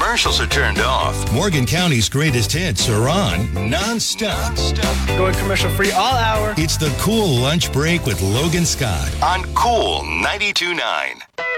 commercials are turned off. Morgan County's greatest hits are on non-stop. Going commercial-free all hour. It's the Cool Lunch Break with Logan Scott On Cool 92.9.